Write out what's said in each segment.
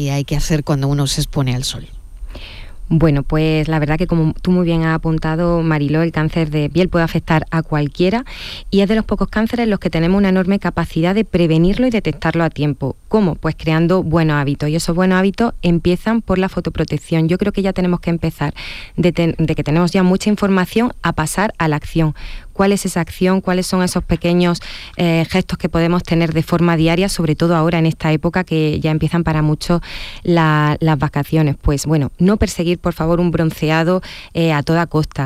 que hay que hacer cuando uno se expone al sol? Bueno, pues la verdad que como tú muy bien has apuntado, Mariló, el cáncer de piel puede afectar a cualquiera y es de los pocos cánceres en los que tenemos una enorme capacidad de prevenirlo y detectarlo a tiempo. ¿Cómo? Pues creando buenos hábitos, y esos buenos hábitos empiezan por la fotoprotección. Yo creo que ya tenemos que empezar de que tenemos ya mucha información a pasar a la acción. ¿Cuál es esa acción? ¿Cuáles son esos pequeños gestos que podemos tener de forma diaria, sobre todo ahora en esta época que ya empiezan para muchos las vacaciones? Pues bueno, no perseguir por favor un bronceado a toda costa,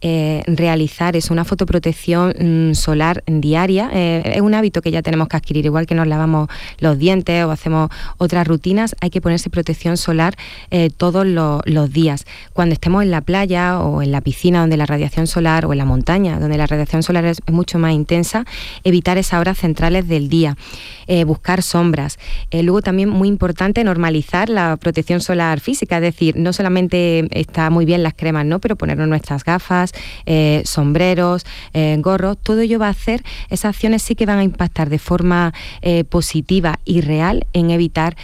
realizar una fotoprotección solar diaria, es un hábito que ya tenemos que adquirir, igual que nos lavamos los dientes o hacemos otras rutinas, hay que ponerse protección solar todos los días. Cuando estemos en la playa o en la piscina donde la radiación solar, o en la montaña donde la radiación solar es mucho más intensa, evitar esas horas centrales del día, buscar sombras. Luego también muy importante normalizar la protección solar física, es decir, no solamente está muy bien las cremas, ¿no?, pero ponernos nuestras gafas, sombreros, gorros, todo ello va a hacer, esas acciones sí que van a impactar de forma positiva y real en evitar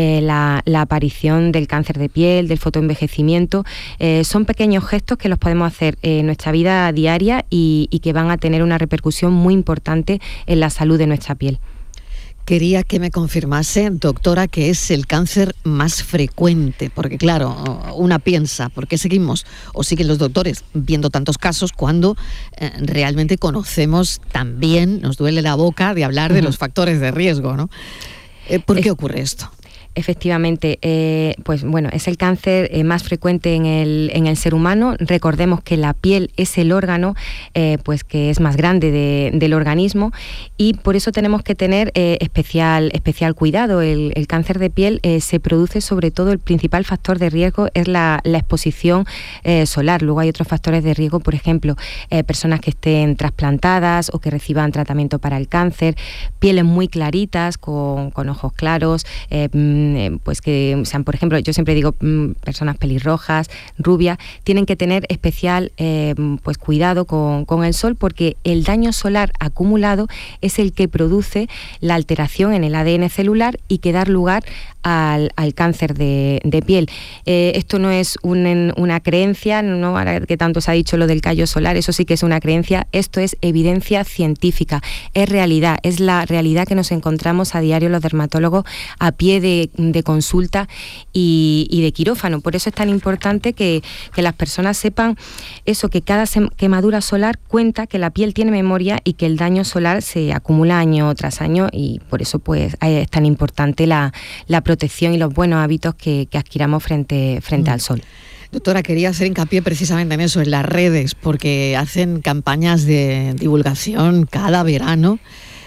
la aparición del cáncer de piel, del fotoenvejecimiento. Son pequeños gestos que los podemos hacer en nuestra vida diaria y que van a tener una repercusión muy importante en la salud de nuestra piel. Quería que me confirmase, doctora, que es el cáncer más frecuente, porque claro, una piensa, ¿por qué seguimos o siguen los doctores viendo tantos casos cuando realmente conocemos también, nos duele la boca de hablar de los factores de riesgo, ¿no? ¿Por qué ocurre esto? Efectivamente, pues bueno, es el cáncer más frecuente en el ser humano. Recordemos que la piel es el órgano pues que es más grande del organismo, y por eso tenemos que tener especial cuidado. El cáncer de piel se produce sobre todo, el principal factor de riesgo es la exposición solar. Luego hay otros factores de riesgo, por ejemplo, personas que estén trasplantadas o que reciban tratamiento para el cáncer, pieles muy claritas, con ojos claros, pues que sean, por ejemplo, yo siempre digo personas pelirrojas, rubias, tienen que tener especial pues cuidado con el sol, porque el daño solar acumulado es el que produce la alteración en el ADN celular y que da lugar al cáncer de piel. Esto no es una creencia, ¿no? Ahora que tanto se ha dicho lo del callo solar, eso sí que es una creencia, esto es evidencia científica, es realidad, es la realidad que nos encontramos a diario los dermatólogos a pie de consulta y de quirófano. Por eso es tan importante que las personas sepan eso, que cada quemadura solar cuenta, que la piel tiene memoria y que el daño solar se acumula año tras año, y por eso pues es tan importante la protección y los buenos hábitos que adquiramos frente al sol. Doctora, quería hacer hincapié precisamente en eso, en las redes, porque hacen campañas de divulgación cada verano.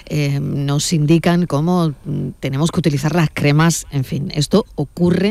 Nos indican cómo tenemos que utilizar las cremas, en fin, esto ocurre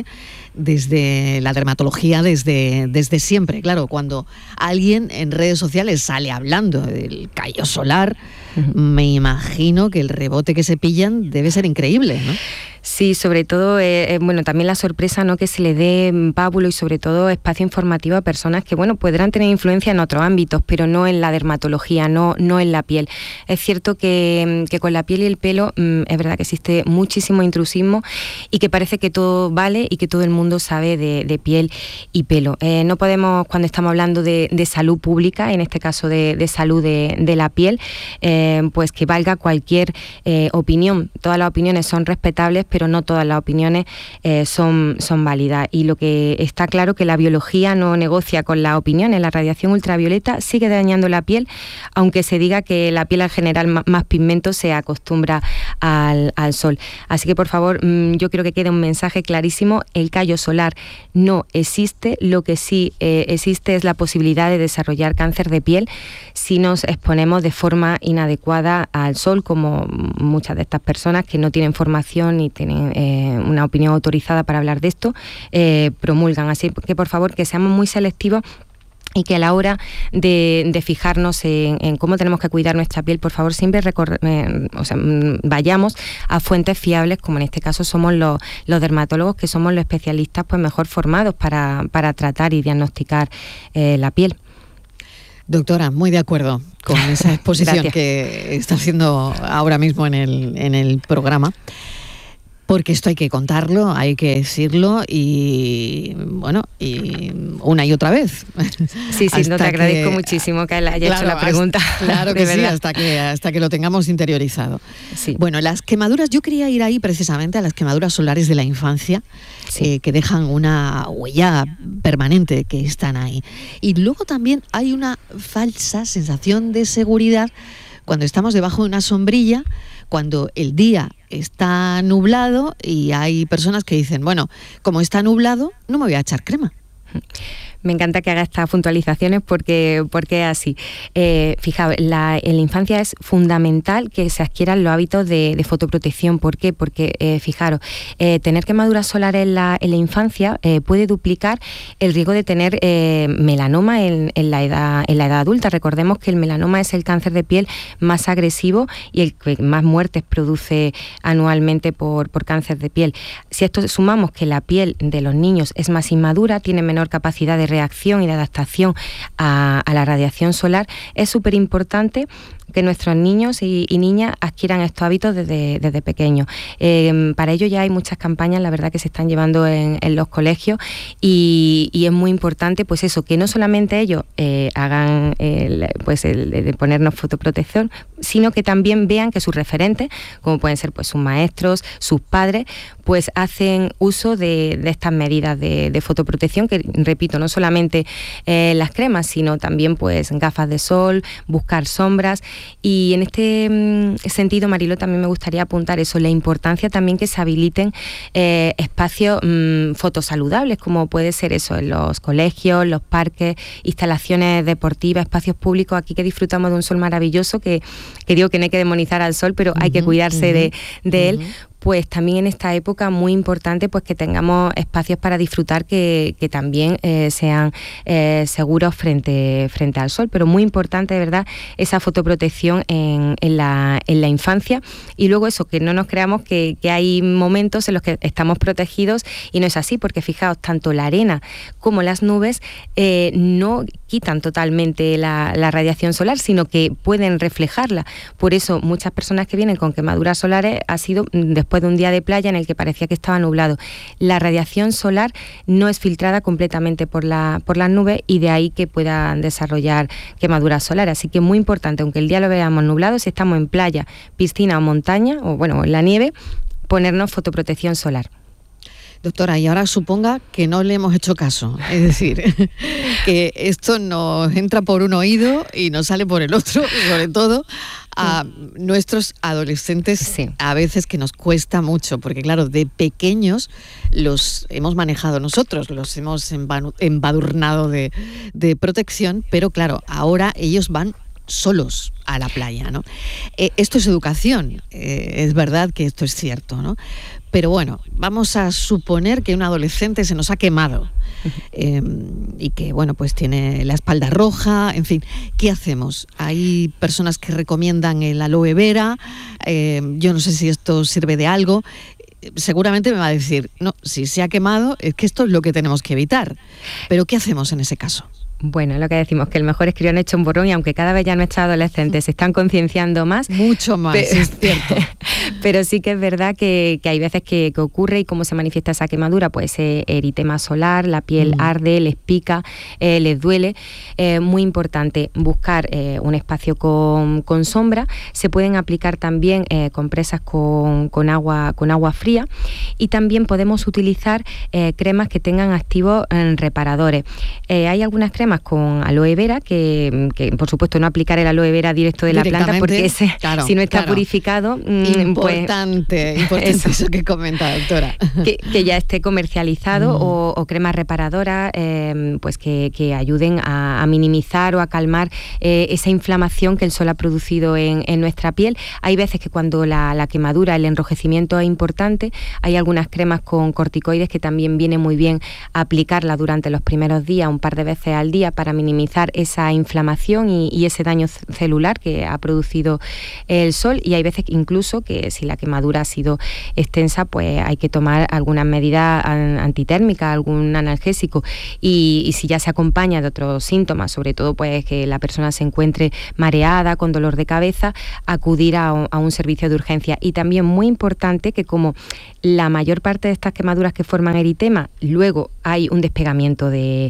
desde la dermatología, desde siempre. Claro, cuando alguien en redes sociales sale hablando del callo solar, me imagino que el rebote que se pillan debe ser increíble, ¿no? Sí, sobre todo, bueno, también la sorpresa, ¿no?, que se le dé pábulo y sobre todo espacio informativo a personas que, bueno, podrán tener influencia en otros ámbitos, pero no en la dermatología, no en la piel. Es cierto que con la piel y el pelo es verdad que existe muchísimo intrusismo y que parece que todo vale y que todo el mundo sabe de piel y pelo. No podemos, cuando estamos hablando de salud pública, en este caso de salud de la piel, pues que valga cualquier opinión. Todas las opiniones son respetables, pero no todas las opiniones son válidas. Y lo que está claro, que la biología no negocia con las opiniones. La radiación ultravioleta sigue dañando la piel, aunque se diga que la piel al generar más pigmento se acostumbra al sol. Así que, por favor, yo creo que quede un mensaje clarísimo: el callo solar no existe. Lo que sí existe es la posibilidad de desarrollar cáncer de piel si nos exponemos de forma inadecuada al sol, como muchas de estas personas que no tienen formación ni tienen una opinión autorizada para hablar de esto, promulgan. Así que, por favor, que seamos muy selectivos y que a la hora de fijarnos en cómo tenemos que cuidar nuestra piel, por favor, siempre vayamos a fuentes fiables, como en este caso somos los dermatólogos, que somos los especialistas pues mejor formados para tratar y diagnosticar la piel. Doctora, muy de acuerdo con esa exposición que está haciendo ahora mismo en el programa. Porque esto hay que contarlo, hay que decirlo y bueno, y una y otra vez. Sí, no, te agradezco muchísimo que haya hecho la pregunta. Claro que sí, hasta que lo tengamos interiorizado. Sí. Bueno, las quemaduras, yo quería ir ahí precisamente a las quemaduras solares de la infancia, sí, que dejan una huella permanente, que están ahí. Y luego también hay una falsa sensación de seguridad cuando estamos debajo de una sombrilla, cuando el día está nublado y hay personas que dicen, bueno, como está nublado, no me voy a echar crema. Me encanta que haga estas puntualizaciones porque es así. Fijaos, en la infancia es fundamental que se adquieran los hábitos de fotoprotección. ¿Por qué? Porque, fijaros, tener quemaduras solares en la infancia puede duplicar el riesgo de tener melanoma en la edad adulta. Recordemos que el melanoma es el cáncer de piel más agresivo y el que más muertes produce anualmente por cáncer de piel. Si a esto sumamos que la piel de los niños es más inmadura, tiene menor capacidad de reacción y de adaptación a la radiación solar, es súper importante que nuestros niños y niñas adquieran estos hábitos desde pequeños. Para ello ya hay muchas campañas, la verdad, que se están llevando en los colegios y es muy importante, pues eso, que no solamente ellos hagan el de ponernos fotoprotección, sino que también vean que sus referentes, como pueden ser pues sus maestros, sus padres, pues hacen uso de estas medidas de fotoprotección, que repito, no solamente las cremas, sino también pues gafas de sol, buscar sombras. Y en este sentido, Mariló, también me gustaría apuntar eso, la importancia también que se habiliten espacios fotosaludables, como puede ser eso en los colegios, los parques, instalaciones deportivas, espacios públicos, aquí que disfrutamos de un sol maravilloso, que digo que no hay que demonizar al sol, pero hay que cuidarse de él. Pues también en esta época muy importante pues que tengamos espacios para disfrutar que también sean seguros frente al sol, pero muy importante de verdad esa fotoprotección en la infancia. Y luego eso, que no nos creamos que hay momentos en los que estamos protegidos y no es así, porque fijaos, tanto la arena como las nubes no quitan totalmente la radiación solar, sino que pueden reflejarla. Por eso muchas personas que vienen con quemaduras solares ha sido después de un día de playa en el que parecía que estaba nublado. La radiación solar no es filtrada completamente por las nubes y de ahí que puedan desarrollar quemaduras solares. Así que es muy importante, aunque el día lo veamos nublado, si estamos en playa, piscina o montaña, o bueno, en la nieve, ponernos fotoprotección solar. Doctora, y ahora suponga que no le hemos hecho caso, es decir, que esto nos entra por un oído y nos sale por el otro, sobre todo a nuestros adolescentes, sí, a veces que nos cuesta mucho, porque claro, de pequeños los hemos manejado nosotros, los hemos embadurnado de protección, pero claro, ahora ellos van solos a la playa, ¿no? Esto es educación, es verdad que esto es cierto, ¿no? Pero bueno, vamos a suponer que un adolescente se nos ha quemado y que, bueno, pues tiene la espalda roja, en fin, ¿qué hacemos? Hay personas que recomiendan el aloe vera, yo no sé si esto sirve de algo. Seguramente me va a decir, no, si se ha quemado es que esto es lo que tenemos que evitar. Pero ¿qué hacemos en ese caso? Bueno, lo que decimos, que el mejor es que lo han hecho un borrón y aunque cada vez ya nuestros adolescentes se están concienciando más. Mucho más, es cierto. Pero sí que es verdad que hay veces que ocurre y cómo se manifiesta esa quemadura, pues eritema solar, la piel arde, les pica, les duele. Muy importante buscar un espacio con sombra. Se pueden aplicar también compresas con agua fría y también podemos utilizar cremas que tengan activos reparadores. Hay algunas cremas con aloe vera, que por supuesto no aplicar el aloe vera directo de la planta porque si no está purificado... Importante eso que comenta, doctora. Que ya esté comercializado o cremas reparadoras pues que ayuden a minimizar o a calmar esa inflamación que el sol ha producido en nuestra piel. Hay veces que cuando la quemadura, el enrojecimiento es importante, hay algunas cremas con corticoides que también viene muy bien aplicarla durante los primeros días, un par de veces al día, día para minimizar esa inflamación y ese daño celular que ha producido el sol, y hay veces incluso que si la quemadura ha sido extensa, pues hay que tomar algunas medidas antitérmicas, algún analgésico, y si ya se acompaña de otros síntomas, sobre todo pues que la persona se encuentre mareada, con dolor de cabeza, acudir a un servicio de urgencia. Y también muy importante que, como la mayor parte de estas quemaduras que forman eritema, luego hay un despegamiento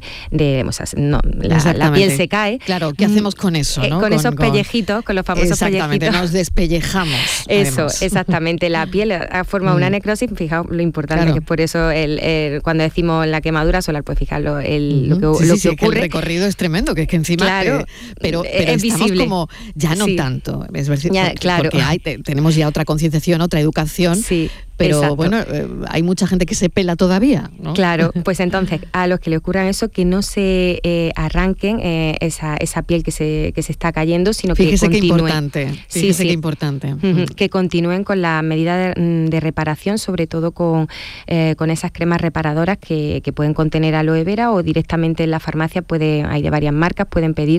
la piel se cae. Claro, ¿qué hacemos con eso, no? Con esos pellejitos, con los famosos exactamente, pellejitos. Nos despellejamos. Eso, además. Exactamente. La piel ha formado una necrosis. Fijaos lo importante que es, por eso cuando decimos la quemadura solar, pues fijarlo, lo que ocurre. El recorrido es tremendo, que es que encima, pero es estamos visible. Como ya no tanto, es decir, claro. porque tenemos ya otra concienciación, otra educación. Sí. Pero exacto. bueno, hay mucha gente que se pela todavía, ¿no? Claro, pues entonces a los que le ocurran eso, que no se arranquen esa piel que se está cayendo, sino Fíjese que continúen. Fíjese qué importante. Que continúen con la medida de reparación, sobre todo con esas cremas reparadoras que pueden contener aloe vera, o directamente en la farmacia hay de varias marcas, pueden pedir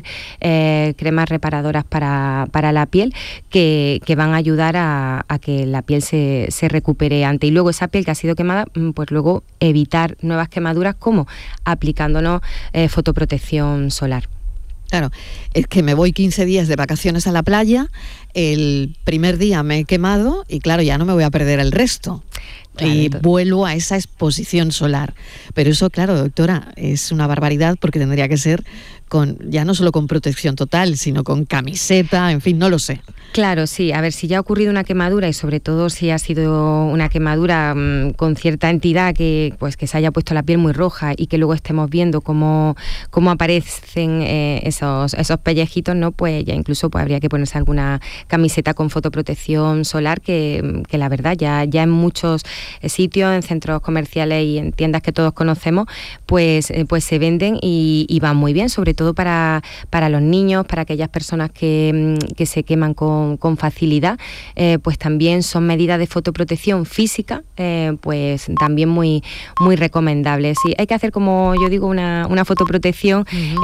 cremas reparadoras para la piel que van a ayudar a que la piel se recupere antes. Y luego esa piel que ha sido quemada, pues luego evitar nuevas quemaduras, como aplicándonos fotoprotección solar. Claro, es que me voy 15 días de vacaciones a la playa, el primer día me he quemado y claro, ya no me voy a perder el resto. Claro, y vuelvo a esa exposición solar. Pero eso, claro, doctora, es una barbaridad, porque tendría que ser ya no solo con protección total, sino con camiseta, en fin, no lo sé. Claro, sí. A ver, si ya ha ocurrido una quemadura, y sobre todo si ha sido una quemadura con cierta entidad que se haya puesto la piel muy roja, y que luego estemos viendo cómo aparecen esos pellejitos, ¿no? Pues ya incluso habría que ponerse alguna camiseta con fotoprotección solar, que la verdad ya en muchos sitios, en centros comerciales y en tiendas que todos conocemos, pues se venden y van muy bien, sobre todo para los niños, para aquellas personas que se queman con facilidad, pues también son medidas de fotoprotección física, pues también muy, muy recomendables. Sí, hay que hacer, como yo digo, una fotoprotección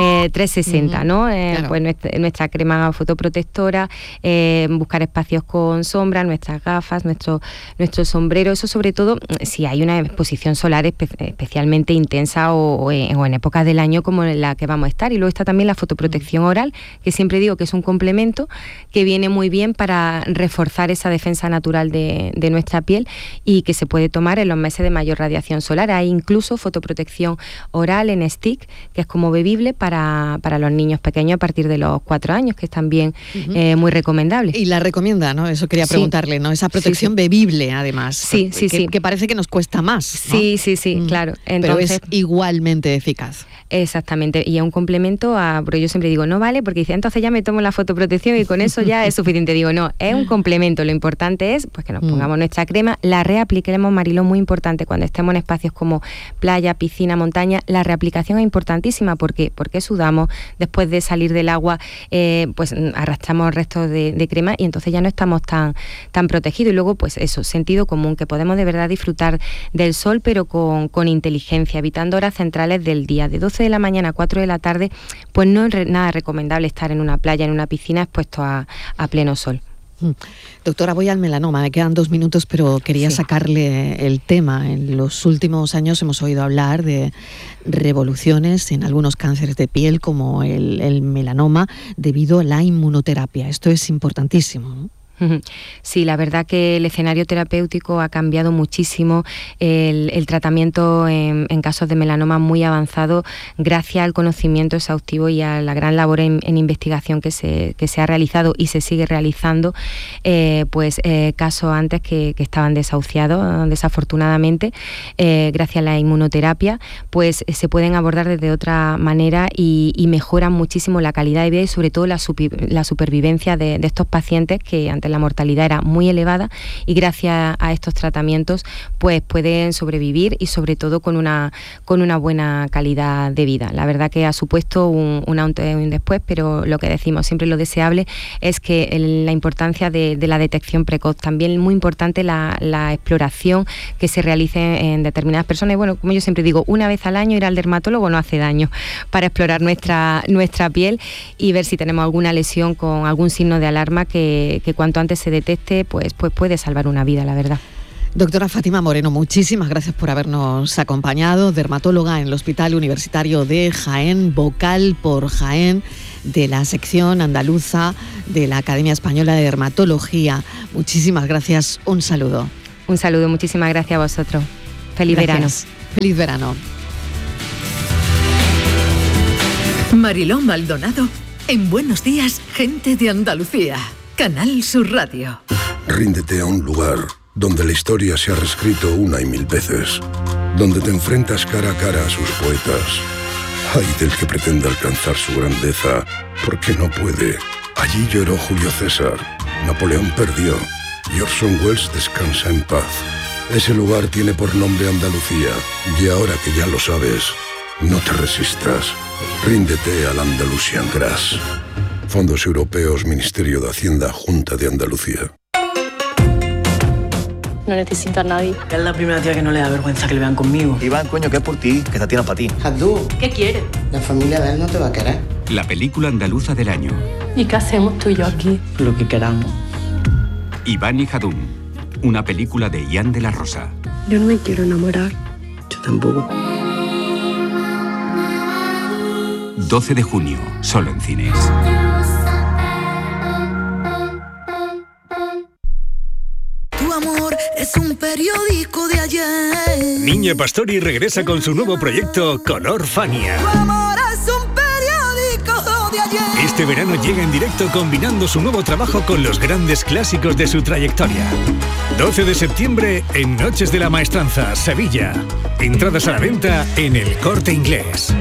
360, ¿no? Claro. Pues nuestra crema fotoprotectora, buscar espacios con sombra, nuestras gafas, nuestro sombrero. Eso, sobre todo si hay una exposición solar especialmente intensa o en épocas del año como en la que vamos a estar. Y luego está también la fotoprotección oral, que siempre digo que es un complemento que viene muy bien para reforzar esa defensa natural de nuestra piel, y que se puede tomar en los meses de mayor radiación solar. Hay incluso fotoprotección oral en stick, que es como bebible para los niños pequeños a partir de los 4 años, que es también muy recomendable. Y la recomienda, ¿no? Eso quería preguntarle, ¿no? Esa protección bebible, además. Sí. Que parece que nos cuesta más, ¿no? Sí, claro. Entonces, pero es igualmente eficaz. Exactamente, y es un complemento porque yo siempre digo, no vale, porque dice, entonces ya me tomo la fotoprotección y con eso ya es suficiente. Digo, no, es un complemento. Lo importante es pues que nos pongamos nuestra crema, la reapliquemos, Mariló, muy importante cuando estemos en espacios como playa, piscina, montaña. La reaplicación es importantísima. ¿Por qué? Porque sudamos, después de salir del agua, pues arrastramos restos de crema, y entonces ya no estamos tan protegidos. Y luego, pues eso, sentido común, que podemos de verdad disfrutar del sol, pero con inteligencia, evitando horas centrales del día. De 12 de la mañana a 4 de la tarde, pues no es nada recomendable estar en una playa, en una piscina, expuesto a pleno sol. Doctora, voy al melanoma, me quedan 2 minutos, pero quería sacarle el tema. En los últimos años hemos oído hablar de revoluciones en algunos cánceres de piel, como el melanoma, debido a la inmunoterapia. Esto es importantísimo, ¿no? Sí, la verdad que el escenario terapéutico ha cambiado muchísimo. El tratamiento en casos de melanoma muy avanzado, gracias al conocimiento exhaustivo y a la gran labor en investigación que se ha realizado y se sigue realizando, casos antes que estaban desahuciados, desafortunadamente, gracias a la inmunoterapia, pues se pueden abordar desde otra manera y mejoran muchísimo la calidad de vida y sobre todo la supervivencia de estos pacientes que antes la mortalidad era muy elevada y gracias a estos tratamientos pues pueden sobrevivir y sobre todo con una buena calidad de vida. La verdad que ha supuesto un antes y un después, pero lo que decimos siempre, lo deseable es que la importancia de la detección precoz, también muy importante la exploración que se realice en determinadas personas. Y bueno, como yo siempre digo, una vez al año ir al dermatólogo no hace daño, para explorar nuestra piel y ver si tenemos alguna lesión con algún signo de alarma que cuanto antes se detecte, pues puede salvar una vida, la verdad. Doctora Fátima Moreno, muchísimas gracias por habernos acompañado, dermatóloga en el Hospital Universitario de Jaén, vocal por Jaén de la sección andaluza de la Academia Española de Dermatología. Muchísimas gracias, un saludo. Un saludo, muchísimas gracias a vosotros. Feliz verano. Feliz verano. Mariló Maldonado en Buenos Días, Gente de Andalucía, Canal Sur Radio. Ríndete a un lugar donde la historia se ha reescrito una y mil veces, donde te enfrentas cara a cara a sus poetas. Ay del que pretenda alcanzar su grandeza, porque no puede. Allí lloró Julio César, Napoleón perdió, y Orson Welles descansa en paz. Ese lugar tiene por nombre Andalucía, y ahora que ya lo sabes, no te resistas. Ríndete al Andalusian Grass. Fondos Europeos, Ministerio de Hacienda, Junta de Andalucía. No necesito a nadie. Es la primera tía que no le da vergüenza que le vean conmigo. Iván, coño, que es por ti, que esta tía no es para ti. Jadú, ¿Qué quieres? la familia de él no te va a querer. La película andaluza del año. ¿Y qué hacemos tú y yo aquí? Lo que queramos. Iván y Jadún, una película de Ian de la Rosa. Yo no me quiero enamorar. Yo tampoco. 12 de junio, solo en cines. Tu amor es un periódico de ayer. Niña Pastori regresa con su nuevo proyecto Color Fania. Tu amor es un periódico de ayer. Este verano llega en directo combinando su nuevo trabajo con los grandes clásicos de su trayectoria. 12 de septiembre en Noches de la Maestranza, Sevilla. Entradas a la venta en El Corte Inglés.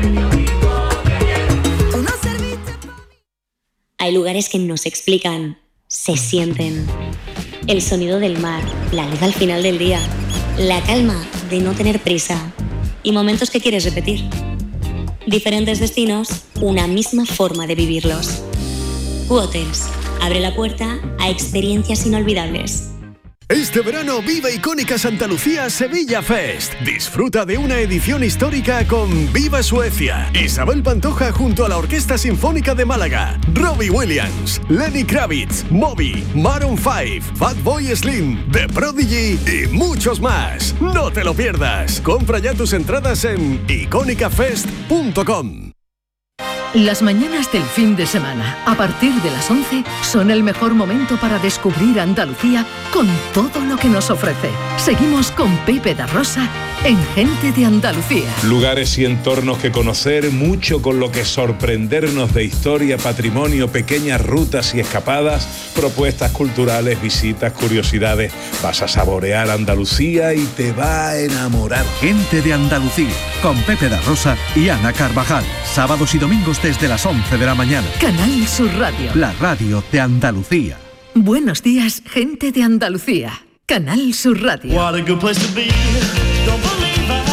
Hay lugares que no se explican, se sienten. El sonido del mar, la luz al final del día, la calma de no tener prisa y momentos que quieres repetir. Diferentes destinos, una misma forma de vivirlos. Q-Hotels abre la puerta a experiencias inolvidables. Este verano vive Icónica Santa Lucía Sevilla Fest. Disfruta de una edición histórica con Viva Suecia, Isabel Pantoja junto a la Orquesta Sinfónica de Málaga, Robbie Williams, Lenny Kravitz, Moby, Maroon 5, Fatboy Slim, The Prodigy y muchos más. No te lo pierdas. Compra ya tus entradas en iconicafest.com. Las mañanas del fin de semana, a partir de las 11, son el mejor momento para descubrir Andalucía con todo lo que nos ofrece. Seguimos con Pepe da Rosa en Gente de Andalucía. Lugares y entornos que conocer, mucho con lo que sorprendernos de historia, patrimonio, pequeñas rutas y escapadas, propuestas culturales, visitas, curiosidades. Vas a saborear Andalucía y te va a enamorar. Gente de Andalucía, con Pepe da Rosa y Ana Carvajal. Sábados y domingos desde las 11 de la mañana. Canal Sur Radio. La radio de Andalucía. Buenos días, Gente de Andalucía. Canal Sur Radio. What a good place to be. Don't believe it.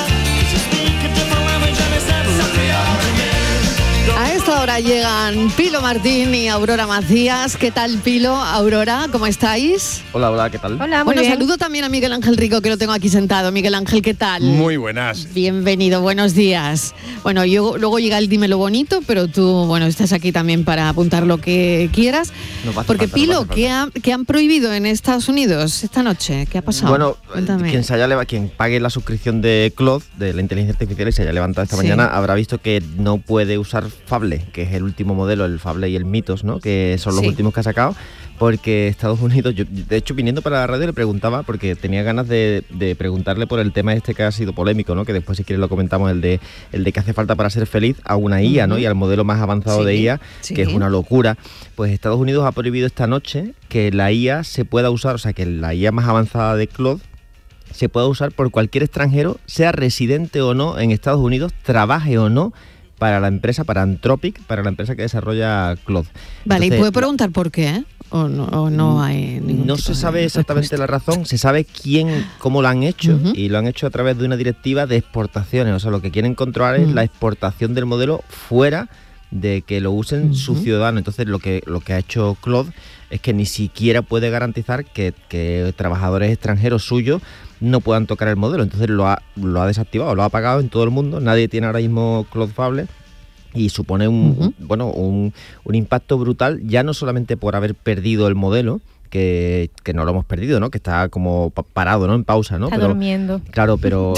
A esta hora llegan Pilo Martín y Aurora Macías. ¿Qué tal, Pilo? Aurora, ¿cómo estáis? Hola, ¿qué tal? Hola, bueno, bien. Saludo también a Miguel Ángel Rico, que lo tengo aquí sentado. Miguel Ángel, ¿qué tal? Muy buenas. Bienvenido, buenos días. Bueno, luego llega el dímelo bonito, pero tú, bueno, estás aquí también para apuntar lo que quieras. Porque, Pilo, ¿qué han prohibido en Estados Unidos esta noche? ¿Qué ha pasado? Bueno, cuéntame. quien pague la suscripción de Claude, de la inteligencia artificial, y se haya levantado esta mañana, habrá visto que no puede usar Fable, que es el último modelo, el Fable y el Mythos, ¿no? Que son los últimos que ha sacado, porque Estados Unidos, yo de hecho viniendo para la radio le preguntaba, porque tenía ganas de preguntarle por el tema este que ha sido polémico, ¿no? Que después si quieres lo comentamos, el de que hace falta para ser feliz a una IA, ¿no? Y al modelo más avanzado de IA, que es una locura. Pues Estados Unidos ha prohibido esta noche que la IA se pueda usar, o sea, que la IA más avanzada de Claude se pueda usar por cualquier extranjero, sea residente o no en Estados Unidos, trabaje o no, para la empresa, para Anthropic, para la empresa que desarrolla Claude. Vale, Entonces, ¿y puede preguntar por qué? ¿O no hay ningún No tipo se sabe de exactamente respuesta? la razón, se sabe cómo lo han hecho, y lo han hecho a través de una directiva de exportaciones. O sea, lo que quieren controlar es la exportación del modelo fuera de que lo usen sus ciudadanos. Entonces lo que ha hecho Claude es que ni siquiera puede garantizar que trabajadores extranjeros suyos no puedan tocar el modelo. Entonces lo ha desactivado, lo ha apagado en todo el mundo. Nadie tiene ahora mismo Claude Fable. Y supone un impacto brutal, ya no solamente por haber perdido el modelo, que no lo hemos perdido, ¿no? Que está como parado, ¿no? En pausa, ¿no? Está durmiendo. Claro, pero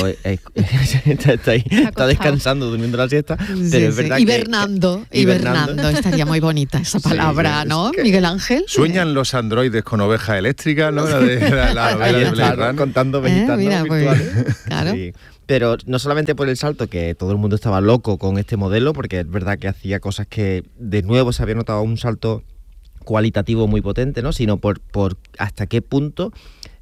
está descansando, durmiendo la siesta. Pero es verdad hibernando. Estaría muy bonita esa palabra, ¿no, Miguel Ángel? Sueñan los androides con ovejas eléctricas, ¿no? La novela de Blade Runner. Contando ovejitas, ¿no? Virtuales. Claro. Sí. Pero no solamente por el salto, que todo el mundo estaba loco con este modelo, porque es verdad que hacía cosas que de nuevo se había notado un salto cualitativo muy potente, ¿no? Sino por hasta qué punto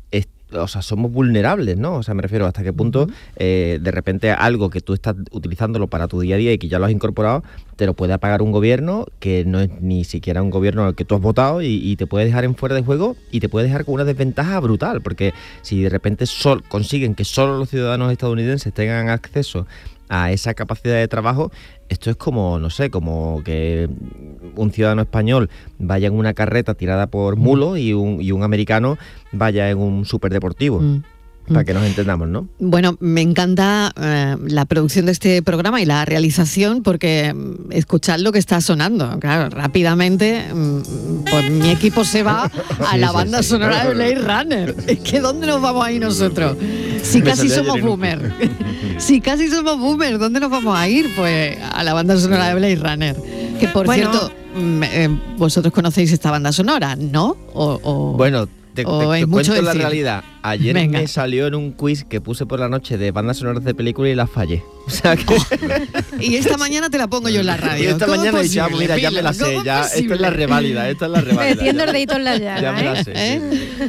somos vulnerables, ¿no? O sea, me refiero hasta qué punto de repente algo que tú estás utilizándolo para tu día a día y que ya lo has incorporado, te lo puede apagar un gobierno que no es ni siquiera un gobierno al que tú has votado y te puede dejar en fuera de juego y te puede dejar con una desventaja brutal, porque si de repente consiguen que solo los ciudadanos estadounidenses tengan acceso a esa capacidad de trabajo, esto es como, no sé, como que un ciudadano español vaya en una carreta tirada por mulos y un americano vaya en un superdeportivo. Para que nos entendamos, ¿no? Bueno, me encanta la producción de este programa y la realización, porque escuchad lo que está sonando. Claro, rápidamente, pues mi equipo se va a la banda sonora de Blade Runner. Es que ¿dónde nos vamos a ir nosotros? Si casi somos boomer. Si casi somos boomer, ¿dónde nos vamos a ir? Pues a la banda sonora de Blade Runner. Que por cierto, vosotros conocéis esta banda sonora, ¿no? Bueno, te cuento la realidad. Ayer Venga. me salió en un quiz que puse por la noche de bandas sonoras de películas y las fallé. O sea que... Y esta mañana te la pongo yo en la radio. Y esta mañana ya me la sé, ya esto es la reválida, Metiendo el dedito en la llaga, ya me la sé.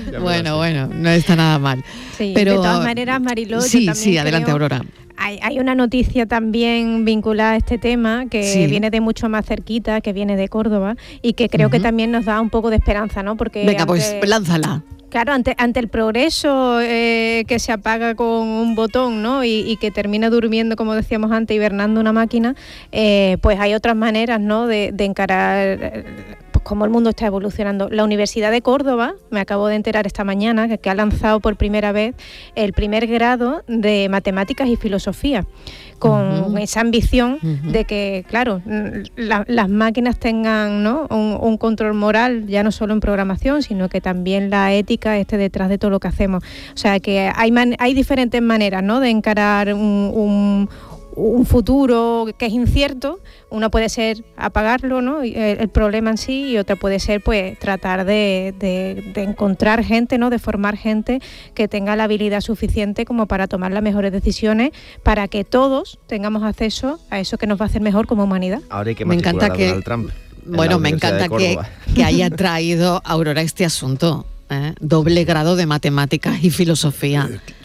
Bueno, no está nada mal. Sí, pero de todas maneras, Mariló, sí, yo también adelante, creo... Aurora. Hay una noticia también vinculada a este tema que viene de mucho más cerquita, que viene de Córdoba y que creo que también nos da un poco de esperanza, ¿no? Porque venga, pues lánzala. Claro, ante el progreso que se apaga con un botón, ¿no? Y que termina durmiendo, como decíamos antes, hibernando una máquina, pues hay otras maneras, ¿no? de encarar pues cómo el mundo está evolucionando. La Universidad de Córdoba, me acabo de enterar esta mañana, que ha lanzado por primera vez el primer grado de Matemáticas y Filosofía, con esa ambición de que, claro, las máquinas tengan, ¿no? un control moral, ya no solo en programación, sino que también la ética esté detrás de todo lo que hacemos. O sea, que hay diferentes maneras, ¿no? de encarar un futuro que es incierto. Una puede ser apagarlo, ¿no? el problema en sí, y otra puede ser pues tratar de encontrar gente, ¿no? de formar gente que tenga la habilidad suficiente como para tomar las mejores decisiones, para que todos tengamos acceso a eso que nos va a hacer mejor como humanidad. Ahora hay que matricular a Donald Trump. Bueno, me encanta que haya traído Aurora este asunto. Doble grado de Matemáticas y Filosofía.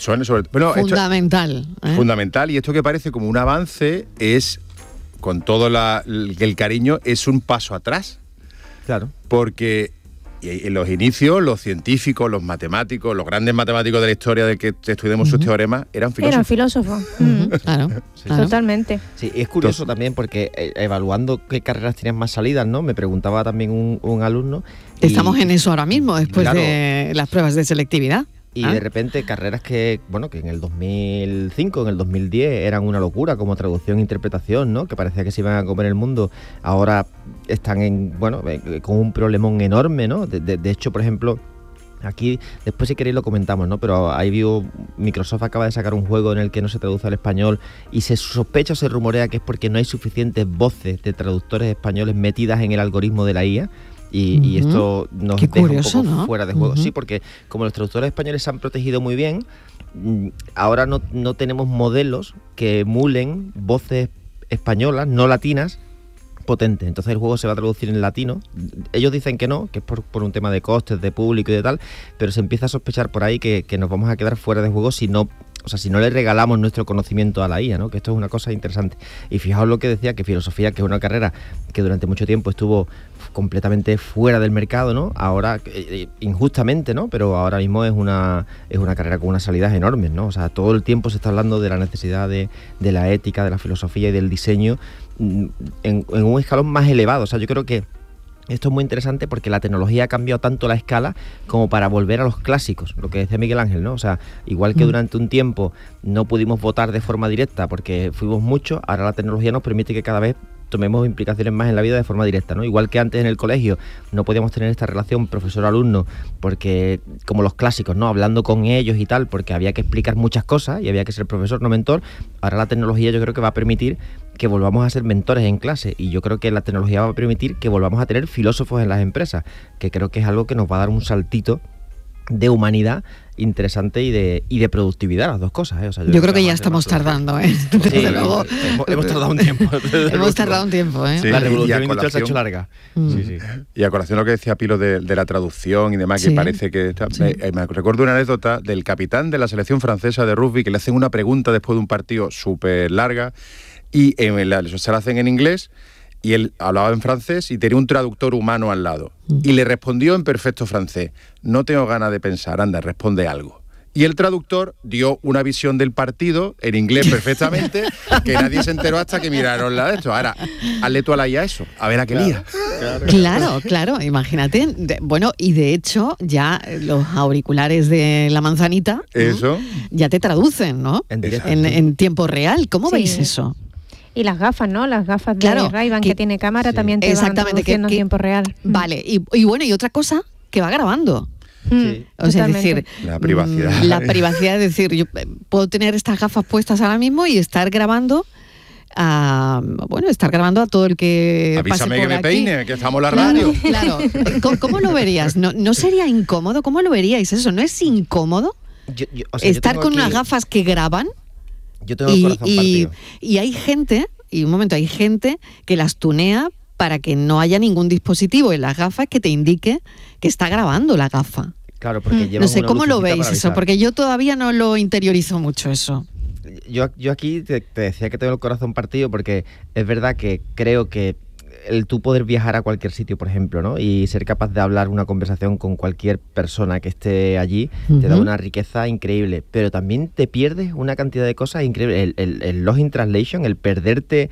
Fundamental. Fundamental, y esto que parece como un avance es, con todo el cariño, es un paso atrás. Claro. Porque en los inicios, los científicos, los matemáticos, los grandes matemáticos de la historia de que estudiamos sus teoremas, eran filósofos. Claro. Totalmente. Sí, es curioso también porque evaluando qué carreras tenían más salidas, ¿no? Me preguntaba también un alumno. Estamos en eso ahora mismo, después de las pruebas de selectividad. Y de repente carreras que en el 2005, en el 2010 eran una locura, como traducción e interpretación, ¿no? Que parecía que se iban a comer el mundo. Ahora están con un problemón enorme, ¿no? De hecho, por ejemplo, aquí, después si queréis lo comentamos, ¿no? Pero Microsoft acaba de sacar un juego en el que no se traduce al español y se sospecha o se rumorea que es porque no hay suficientes voces de traductores españoles metidas en el algoritmo de la IA. Y esto nos deja curioso, un poco fuera de juego. Sí, porque como los traductores españoles se han protegido muy bien, ahora no tenemos modelos que emulen voces españolas, no latinas, potentes. Entonces el juego se va a traducir en latino. Ellos dicen que no, que es por un tema de costes, de público y de tal, pero se empieza a sospechar por ahí que nos vamos a quedar fuera de juego si no o sea, si no le regalamos nuestro conocimiento a la IA, ¿no? Que esto es una cosa interesante. Y fijaos lo que decía, que filosofía, que es una carrera que durante mucho tiempo estuvo completamente fuera del mercado, ¿no? Ahora, injustamente, ¿no? Pero ahora mismo es una carrera con unas salidas enormes, ¿no? O sea, todo el tiempo se está hablando de la necesidad de la ética, de la filosofía y del diseño en un escalón más elevado. O sea, yo creo que esto es muy interesante porque la tecnología ha cambiado tanto la escala como para volver a los clásicos, lo que decía Miguel Ángel, ¿no? O sea, igual que durante un tiempo no pudimos votar de forma directa porque fuimos muchos, ahora la tecnología nos permite que cada vez tomemos implicaciones más en la vida de forma directa, ¿no? Igual que antes en el colegio no podíamos tener esta relación profesor-alumno porque, como los clásicos, ¿no? Hablando con ellos y tal, porque había que explicar muchas cosas y había que ser profesor, no mentor. Ahora la tecnología yo creo que va a permitir que volvamos a ser mentores en clase, y yo creo que la tecnología va a permitir que volvamos a tener filósofos en las empresas, que creo que es algo que nos va a dar un saltito de humanidad interesante y de productividad, las dos cosas, ¿eh? O sea, yo creo que ya estamos tardando, ¿eh? Sí, luego, hemos tardado un tiempo. Hemos tardado un tiempo, ¿eh? Sí, la revolución industrial se ha hecho larga. Sí. Y a colación lo que decía Pilo de la traducción y demás, que parece que... Me recuerdo una anécdota del capitán de la selección francesa de rugby, que le hacen una pregunta después de un partido súper larga, y se la hacen en inglés, y él hablaba en francés y tenía un traductor humano al lado. Y le respondió en perfecto francés: no tengo ganas de pensar, anda, responde algo. Y el traductor dio una visión del partido en inglés perfectamente, que nadie se enteró hasta que miraron la de esto. Ahora, hazle tú a la IA eso, a ver a qué lía. Claro, imagínate. Bueno, y de hecho, ya los auriculares de la manzanita eso ya te traducen, ¿no? En tiempo real. ¿Cómo veis eso? Y las gafas, ¿no? Las gafas de Ray-Ban que tiene cámara también te van traduciendo en tiempo real. Vale, y bueno, y otra cosa, que va grabando. O sea, es decir, la privacidad. La privacidad, es decir, yo puedo tener estas gafas puestas ahora mismo y estar grabando a todo el que avísame pase por que me aquí. Peine, que estamos en la radio. Claro. ¿Cómo lo verías? ¿No sería incómodo? ¿Cómo lo veríais eso? ¿No es incómodo estar con unas gafas que graban? Yo tengo el corazón partido. Y hay gente que las tunea para que no haya ningún dispositivo en las gafas que te indique que está grabando la gafa. Claro, porque lleva no sé, ¿cómo lo veis eso? Porque yo todavía no lo interiorizo mucho eso. Yo aquí te decía que tengo el corazón partido porque es verdad que creo que el tú poder viajar a cualquier sitio, por ejemplo, ¿no? Y ser capaz de hablar una conversación con cualquier persona que esté allí, te da una riqueza increíble, pero también te pierdes una cantidad de cosas increíbles. El lost in translation, el perderte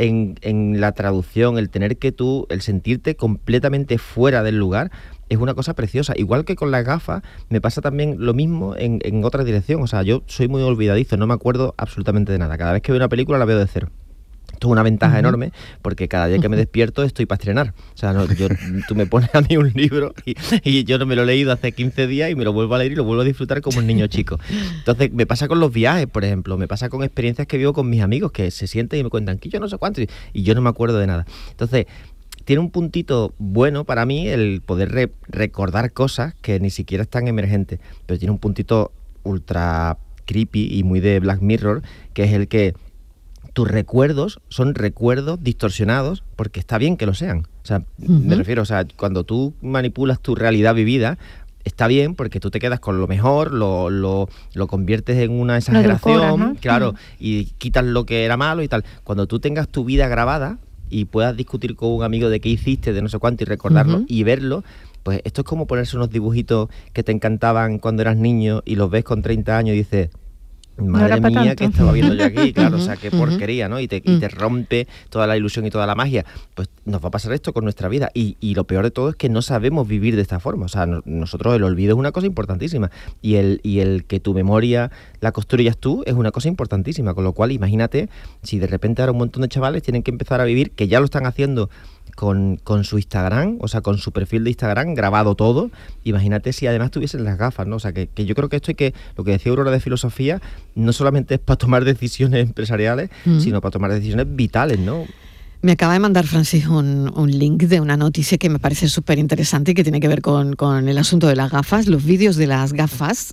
en la traducción, el tener que el sentirte completamente fuera del lugar, es una cosa preciosa. Igual que con las gafas, me pasa también lo mismo en otra dirección. O sea, yo soy muy olvidadizo, no me acuerdo absolutamente de nada. Cada vez que veo una película la veo de cero. Esto es una ventaja enorme porque cada día que me despierto estoy para estrenar. O sea, tú me pones a mí un libro y yo no me lo he leído hace 15 días y me lo vuelvo a leer y lo vuelvo a disfrutar como un niño chico. Entonces, me pasa con los viajes, por ejemplo, me pasa con experiencias que vivo con mis amigos que se sienten y me cuentan que yo no sé cuánto y yo no me acuerdo de nada. Entonces, tiene un puntito bueno para mí el poder recordar cosas que ni siquiera están emergentes, pero tiene un puntito ultra creepy y muy de Black Mirror, que es el que tus recuerdos son recuerdos distorsionados, porque está bien que lo sean. O sea, me refiero, o sea, cuando tú manipulas tu realidad vivida, está bien porque tú te quedas con lo mejor, lo conviertes en una exageración, ¿no? Claro, y quitas lo que era malo y tal. Cuando tú tengas tu vida grabada y puedas discutir con un amigo de qué hiciste, de no sé cuánto, y recordarlo y verlo, pues esto es como ponerse unos dibujitos que te encantaban cuando eras niño y los ves con 30 años y dices... Madre mía, que estaba viendo yo aquí, claro, o sea, qué porquería, ¿no? Y te rompe toda la ilusión y toda la magia. Pues nos va a pasar esto con nuestra vida. Y lo peor de todo es que no sabemos vivir de esta forma. O sea, nosotros el olvido es una cosa importantísima. Y el que tu memoria la construyas tú es una cosa importantísima. Con lo cual, imagínate si de repente ahora un montón de chavales tienen que empezar a vivir, que ya lo están haciendo con su Instagram, o sea, con su perfil de Instagram grabado todo. Imagínate si además tuviesen las gafas, ¿no? O sea, que yo creo que esto lo que decía Aurora de filosofía, no solamente es para tomar decisiones empresariales, sino para tomar decisiones vitales, ¿no? Me acaba de mandar Francis un link de una noticia que me parece súper interesante y que tiene que ver con el asunto de las gafas. Los vídeos de las gafas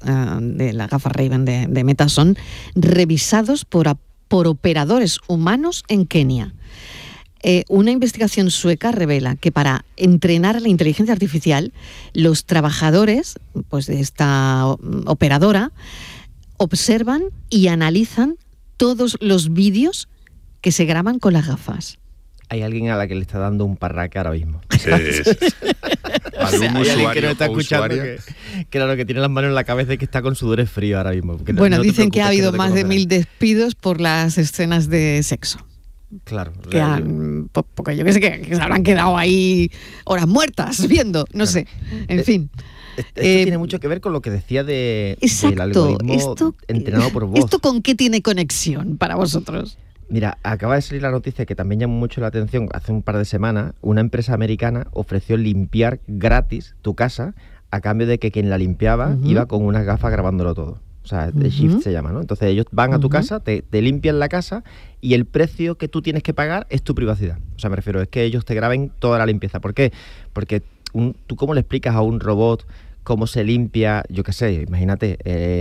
Ray-Ban de Meta son revisados por operadores humanos en Kenia. Una investigación sueca revela que para entrenar la inteligencia artificial, los trabajadores de esta operadora observan y analizan todos los vídeos que se graban con las gafas. Hay alguien a la que le está dando un parraque ahora mismo. Sí. Algún usuario que nos está escuchando que tiene las manos en la cabeza y que está con sudores fríos ahora mismo. Bueno, dicen que ha habido más de 1000 despidos por las escenas de sexo. Claro. Porque yo que sé que se habrán quedado ahí horas muertas viendo, no sé. En fin. Esto tiene mucho que ver con lo que decía del algoritmo entrenado por voz. ¿Esto con qué tiene conexión para vosotros? Mira, acaba de salir la noticia que también llamó mucho la atención. Hace un par de semanas, una empresa americana ofreció limpiar gratis tu casa a cambio de que quien la limpiaba iba con unas gafas grabándolo todo. O sea, de Shift se llama, ¿no? Entonces ellos van a tu casa, te limpian la casa y el precio que tú tienes que pagar es tu privacidad. O sea, me refiero, es que ellos te graben toda la limpieza. ¿Por qué? Porque tú ¿cómo le explicas a un robot cómo se limpia? Yo qué sé, imagínate,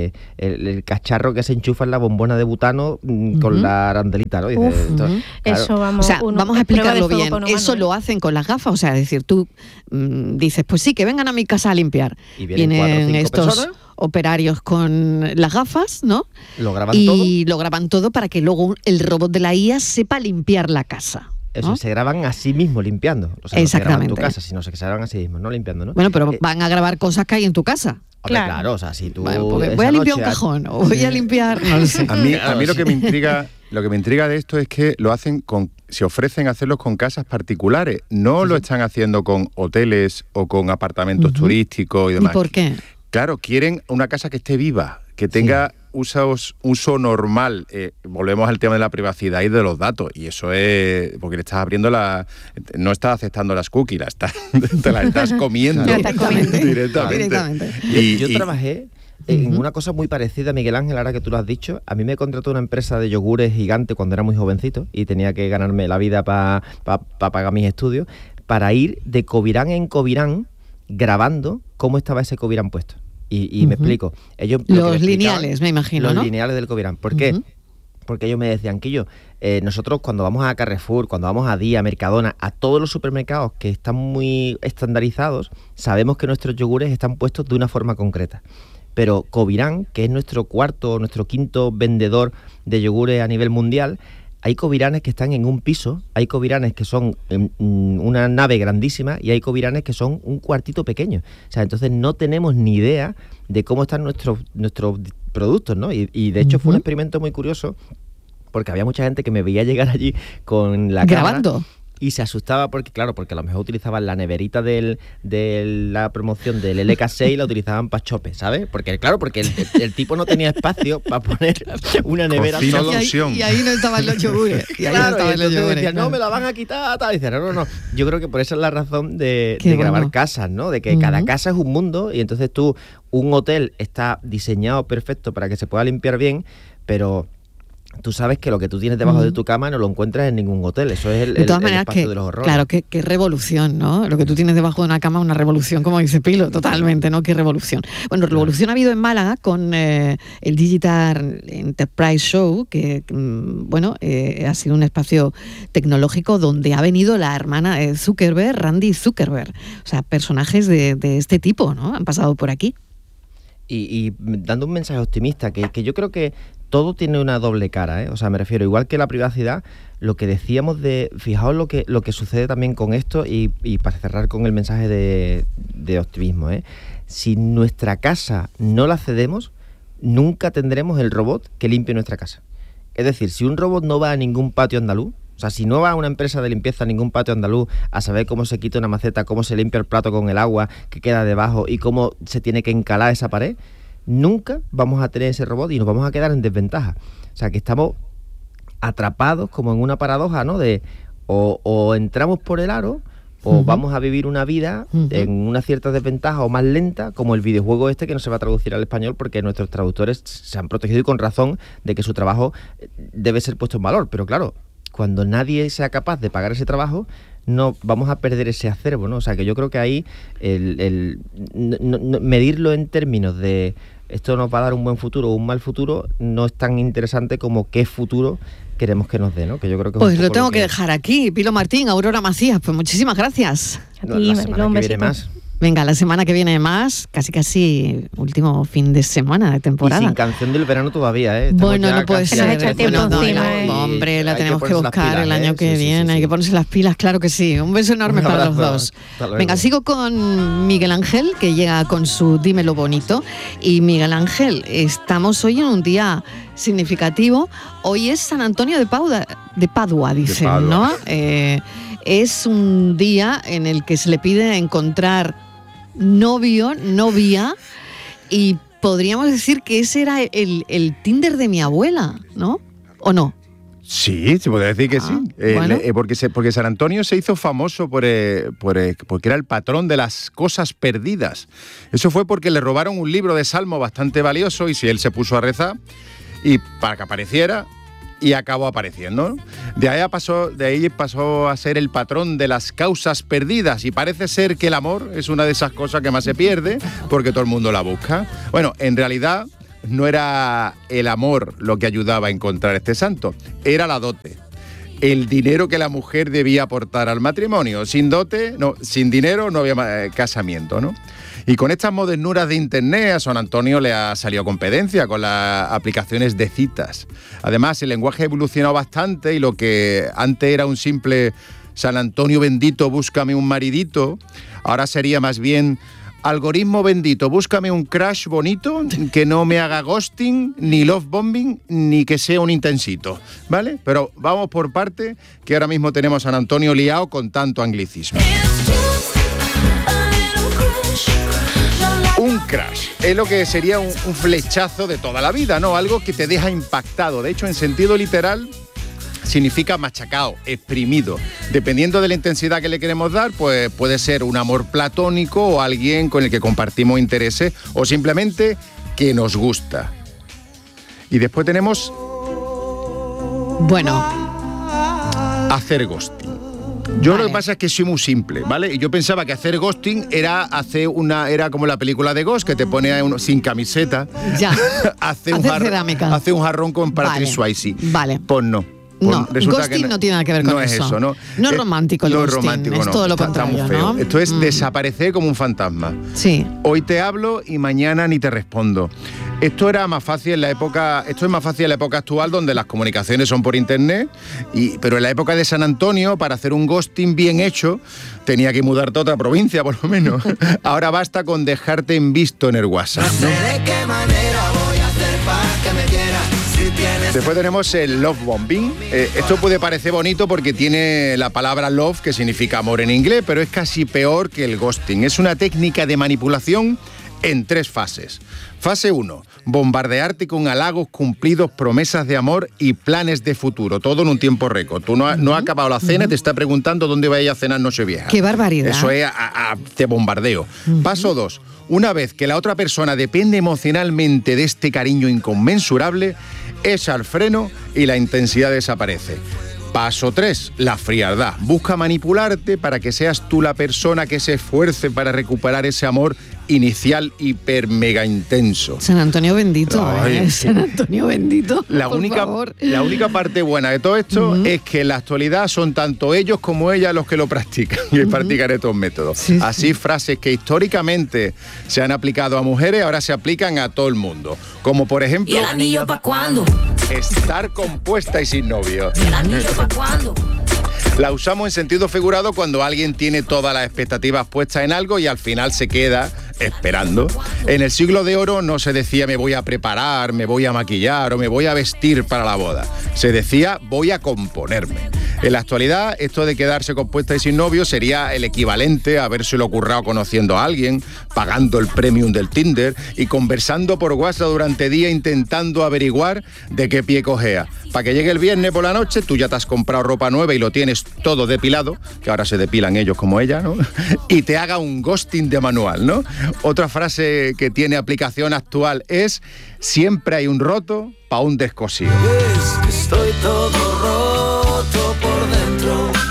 el cacharro que se enchufa en la bombona de butano con la arandelita, ¿no? Dices, claro. Eso vamos, o sea, vamos a explicarlo bien. Eso lo hacen con las gafas, o sea, es decir, tú dices, pues sí, que vengan a mi casa a limpiar. Y vienen estos personas, operarios con las gafas, ¿no? Lo graban todo. Y lo graban todo para que luego el robot de la IA sepa limpiar la casa. Eso, ¿no? Se graban a sí mismos limpiando. O sea, exactamente. No se graban en tu casa, sino que se graban a sí mismos, no limpiando, ¿no? Bueno, pero van a grabar cosas que hay en tu casa. Claro, o sea, si tú... Bueno, voy a limpiar un cajón, o voy a limpiar... No lo sé. A mí lo que me intriga de esto es que lo hacen se ofrecen a hacerlos con casas particulares. No lo están haciendo con hoteles o con apartamentos turísticos y demás. ¿Y por qué? Claro, quieren una casa que esté viva, que tenga uso normal. Volvemos al tema de la privacidad y de los datos. Y eso es porque le estás abriendo no estás aceptando las cookies, te las estás comiendo directamente. Yo trabajé en una cosa muy parecida, Miguel Ángel, ahora que tú lo has dicho. A mí me contrató una empresa de yogures gigante cuando era muy jovencito y tenía que ganarme la vida para pagar mis estudios, para ir de Covirán en Covirán grabando cómo estaba ese Covirán puesto. Y me explico. Los lineales, me imagino, ¿no? Los ¿no? lineales del Covirán. ¿Por qué? Porque ellos me decían, Quillo, nosotros cuando vamos a Carrefour, cuando vamos a Día, Mercadona, a todos los supermercados que están muy estandarizados, sabemos que nuestros yogures están puestos de una forma concreta. Pero Covirán, que es nuestro quinto vendedor de yogures a nivel mundial, hay Coviranes que están en un piso, hay Coviranes que son una nave grandísima y hay Coviranes que son un cuartito pequeño. O sea, entonces no tenemos ni idea de cómo están nuestros productos, ¿no? Y de hecho fue un experimento muy curioso porque había mucha gente que me veía llegar allí con la cámara grabando. Y se asustaba porque a lo mejor utilizaban la neverita de la promoción del LK6 y la utilizaban para chope, ¿sabes? Porque el tipo no tenía espacio para poner una nevera solo. Y ahí no estaban los yogures. Decían, no, me la van a quitar, tal. Y decían, no. Yo creo que por esa es la razón de grabar casas, ¿no? De que cada casa es un mundo y entonces un hotel está diseñado perfecto para que se pueda limpiar bien, pero... Tú sabes que lo que tú tienes debajo de tu cama no lo encuentras en ningún hotel. Eso es el espacio de los horrores. Claro, qué revolución, ¿no? Lo que tú tienes debajo de una cama es una revolución, como dice Pilo, totalmente, ¿no? Qué revolución. Bueno, revolución ha habido en Málaga con el Digital Enterprise Show, que, ha sido un espacio tecnológico donde ha venido la hermana de Zuckerberg, Randy Zuckerberg. O sea, personajes de este tipo, ¿no? Han pasado por aquí. Y dando un mensaje optimista, que yo creo que todo tiene una doble cara, ¿eh? O sea, me refiero, igual que la privacidad, lo que decíamos fijaos lo que sucede también con esto y para cerrar con el mensaje de optimismo, ¿eh? Si nuestra casa no la cedemos, nunca tendremos el robot que limpie nuestra casa. Es decir, si un robot no va a ningún patio andaluz, o sea, si no va a una empresa de limpieza a ningún patio andaluz a saber cómo se quita una maceta, cómo se limpia el plato con el agua que queda debajo y cómo se tiene que encalar esa pared, nunca vamos a tener ese robot y nos vamos a quedar en desventaja. O sea, que estamos atrapados como en una paradoja, ¿no? De o entramos por el aro o vamos a vivir una vida en una cierta desventaja o más lenta, como el videojuego que no se va a traducir al español porque nuestros traductores se han protegido y con razón de que su trabajo debe ser puesto en valor. Pero claro, cuando nadie sea capaz de pagar ese trabajo, no vamos a perder ese acervo, ¿no? O sea, que yo creo que ahí medirlo en términos de esto nos va a dar un buen futuro o un mal futuro no es tan interesante como qué futuro queremos que nos dé, ¿no? Que yo creo que pues lo tengo que dejar aquí. Pilo Martín, Aurora Macías, pues muchísimas gracias. La semana que viene más. Venga, la semana que viene más, casi último fin de semana de temporada. Y sin canción del verano todavía, ¿eh? Bueno, no puede ser. Hombre, la tenemos que buscar el año que viene. Hay que ponerse las pilas, claro que sí. Un beso enorme para los dos. Venga, sigo con Miguel Ángel, que llega con su Dímelo Bonito. Y Miguel Ángel, estamos hoy en un día significativo. Hoy es San Antonio de Padua, dicen, ¿no? Es un día en el que se le pide encontrar novio, novia, y podríamos decir que ese era el Tinder de mi abuela, ¿no? ¿O no? Sí, se puede decir que sí. Bueno. Porque San Antonio se hizo famoso porque era el patrón de las cosas perdidas. Eso fue porque le robaron un libro de salmo bastante valioso y si él se puso a rezar y para que apareciera, y acabó apareciendo. De ahí pasó a ser el patrón de las causas perdidas y parece ser que el amor es una de esas cosas que más se pierde porque todo el mundo la busca. Bueno, en realidad no era el amor lo que ayudaba a encontrar este santo, era la dote. El dinero que la mujer debía aportar al matrimonio. Sin dote, no, sin dinero no había casamiento, ¿no? Y con estas modernuras de internet a San Antonio le ha salido competencia con las aplicaciones de citas. Además, el lenguaje ha evolucionado bastante y lo que antes era un simple San Antonio bendito, búscame un maridito, ahora sería más bien algoritmo bendito, búscame un crush bonito que no me haga ghosting, ni love bombing, ni que sea un intensito, ¿vale? Pero vamos por parte, que ahora mismo tenemos a San Antonio liado con tanto anglicismo. Un crush es lo que sería un flechazo de toda la vida, ¿no? Algo que te deja impactado. De hecho, en sentido literal, significa machacado, exprimido. Dependiendo de la intensidad que le queremos dar, pues puede ser un amor platónico o alguien con el que compartimos intereses o simplemente que nos gusta. Y después tenemos... Bueno. Hacer ghosting. Yo lo que pasa es que soy muy simple, ¿vale? Y yo pensaba que hacer ghosting era como la película de Ghost, que te pone sin camiseta. Ya. hace un jarrón con Patrick Swayze. Vale. Pues no. No, ghosting no tiene nada que ver con eso. No es eso, ¿no? No es romántico el ghosting, romántico, es todo lo contrario, ¿no? Esto es desaparecer como un fantasma. Sí. Hoy te hablo y mañana ni te respondo. Esto es más fácil en la época actual, donde las comunicaciones son por internet, pero en la época de San Antonio, para hacer un ghosting bien hecho, tenía que mudarte a otra provincia, por lo menos. Ahora basta con dejarte en visto en el WhatsApp, ¿no? No sé de qué manera voy a hacer para que me quieras. Después tenemos el love bombing. Esto puede parecer bonito porque tiene la palabra love, que significa amor en inglés, pero es casi peor que el ghosting. Es una técnica de manipulación en 3 fases. Fase 1, bombardearte con halagos cumplidos, promesas de amor y planes de futuro, todo en un tiempo récord. Tú no has acabado la cena y te está preguntando dónde vayas a cenar Nochevieja. ¡Qué barbaridad! Eso es te bombardeo. Paso 2, una vez que la otra persona depende emocionalmente de este cariño inconmensurable, echa el freno y la intensidad desaparece. Paso 3, la frialdad. Busca manipularte para que seas tú la persona que se esfuerce para recuperar ese amor inicial hiper mega intenso. San Antonio bendito, San Antonio bendito. La única parte buena de todo esto es que en la actualidad son tanto ellos como ellas los que lo practican y practican estos métodos. Sí, así frases que históricamente se han aplicado a mujeres ahora se aplican a todo el mundo. Como por ejemplo... ¿Y el anillo pa' cuándo? Estar compuesta y sin novio. ¿Y el anillo pa' cuándo? La usamos en sentido figurado cuando alguien tiene todas las expectativas puestas en algo y al final se queda esperando. En el siglo de oro no se decía me voy a preparar, me voy a maquillar o me voy a vestir para la boda. Se decía voy a componerme. En la actualidad, esto de quedarse compuesta y sin novio sería el equivalente a habérselo currado conociendo a alguien, pagando el premium del Tinder y conversando por WhatsApp durante día intentando averiguar de qué pie cojea. Para que llegue el viernes por la noche, tú ya te has comprado ropa nueva y lo tienes todo depilado, que ahora se depilan ellos como ella, ¿no? Y te haga un ghosting de manual, ¿no? Otra frase que tiene aplicación actual es siempre hay un roto para un descosido. Es que estoy todo roto por dentro.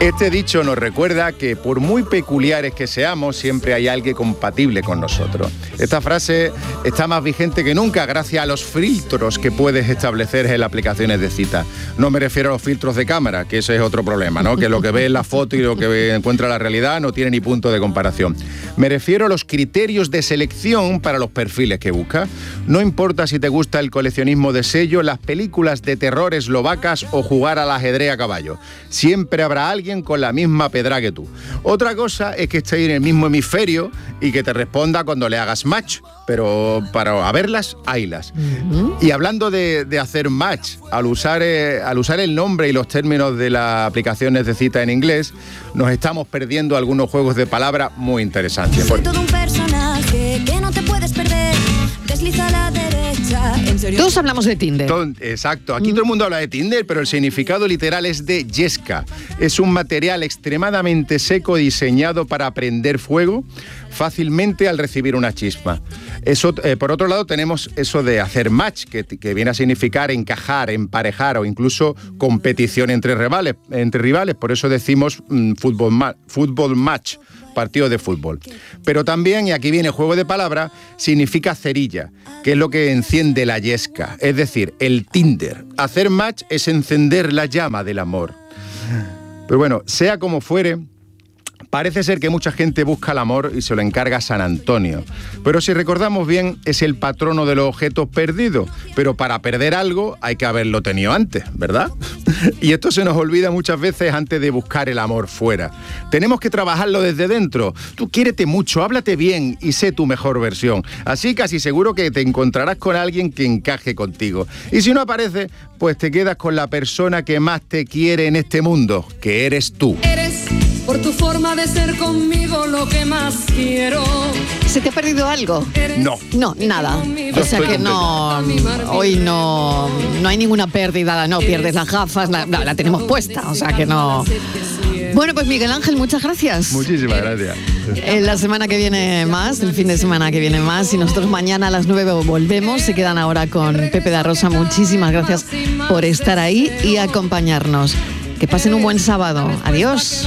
Este dicho nos recuerda que por muy peculiares que seamos, siempre hay alguien compatible con nosotros. Esta frase está más vigente que nunca gracias a los filtros que puedes establecer en las aplicaciones de cita. No me refiero a los filtros de cámara, que ese es otro problema, ¿no? Que lo que ve en la foto y lo que encuentra en la realidad no tiene ni punto de comparación. Me refiero a los criterios de selección para los perfiles que buscas. No importa si te gusta el coleccionismo de sellos, las películas de terror eslovacas o jugar al ajedrez a caballo. Siempre habrá alguien con la misma pedra que tú. Otra cosa es que esté en el mismo hemisferio y que te responda cuando le hagas match, pero para haberlas, haylas. Y hablando de hacer match, al usar el nombre y los términos de las aplicaciones de cita en inglés, nos estamos perdiendo algunos juegos de palabras muy interesantes. Soy todo un personaje que no te puedes perder. Desliza a la derecha. ¿En serio? Todos hablamos de Tinder. Exacto. Aquí todo el mundo habla de Tinder, pero el significado literal es de yesca. Es un material extremadamente seco diseñado para prender fuego fácilmente al recibir una chispa. Eso, por otro lado, tenemos eso de hacer match, que viene a significar encajar, emparejar o incluso competición entre rivales. Por eso decimos fútbol match, partido de fútbol. Pero también, y aquí viene juego de palabras, significa cerilla, que es lo que enciende la yesca, es decir, el Tinder. Hacer match es encender la llama del amor. Pero bueno, sea como fuere, parece ser que mucha gente busca el amor y se lo encarga a San Antonio. Pero si recordamos bien, es el patrono de los objetos perdidos. Pero para perder algo hay que haberlo tenido antes, ¿verdad? Y esto se nos olvida muchas veces antes de buscar el amor fuera. Tenemos que trabajarlo desde dentro. Tú quiérete mucho, háblate bien y sé tu mejor versión. Así casi seguro que te encontrarás con alguien que encaje contigo. Y si no aparece, pues te quedas con la persona que más te quiere en este mundo, que eres tú. Por tu forma de ser conmigo lo que más quiero. ¿Se te ha perdido algo? No. No, nada. O sea que no, hoy no hay ninguna pérdida, no pierdes las gafas, la tenemos puesta, o sea que no. Bueno, pues Miguel Ángel, muchas gracias. Muchísimas gracias. La semana que viene más, el fin de semana que viene más, y nosotros mañana a las 9 volvemos. Se quedan ahora con Pepe da Rosa. Muchísimas gracias por estar ahí y acompañarnos. Que pasen un buen sábado. Adiós.